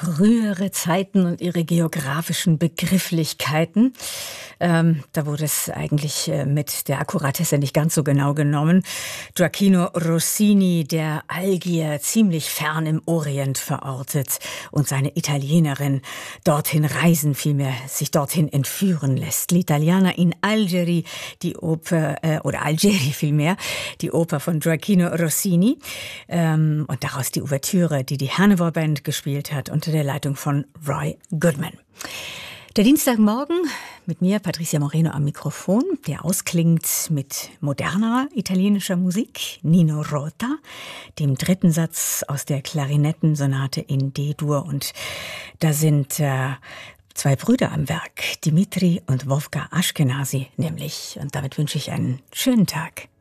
frühere Zeiten und ihre geografischen Begrifflichkeiten. Da wurde es eigentlich mit der Akkuratesse nicht ganz so genau genommen. Gioachino Rossini, der Algier ziemlich fern im Orient verortet und seine Italienerin dorthin reisen, vielmehr sich dorthin entführen lässt. L'Italiana in Algeri, die Oper, oder Algeri vielmehr, die Oper von Gioachino Rossini. Und daraus die Ouvertüre, die die Hannibal Band gespielt hat, unter der Leitung von Roy Goodman. Der Dienstagmorgen mit mir, Patricia Moreno, am Mikrofon, der ausklingt mit moderner italienischer Musik, Nino Rota, dem dritten Satz aus der Klarinettensonate in D-Dur. Und da sind zwei Brüder am Werk, Dimitri und Wowka Ashkenazy nämlich. Und damit wünsche ich einen schönen Tag.